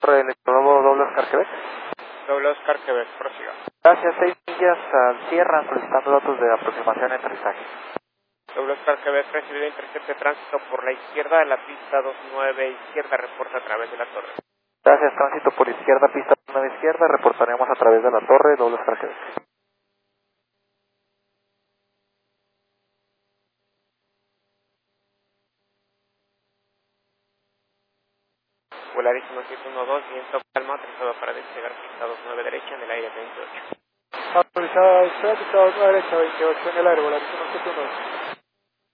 Nuevo doble Oscar Quebec. Doble Oscar Quebec, prosiga. Gracias, 6 millas al Sierra, solicitando datos de aproximación y aterrizaje. Doble Oscar Quebec, recibido intercepte tránsito por la izquierda de la pista 29 izquierda, reporta a través de la torre. Gracias, tránsito por izquierda, pista 9 izquierda, reportaremos a través de la torre, doble Oscar Quebec. Volarísimo 712, viento calma, autorizado para despegar pista 29 derecha en el aire 28. Autorizada, pista 29 derecha, 28 en el aire, volarísimo 712.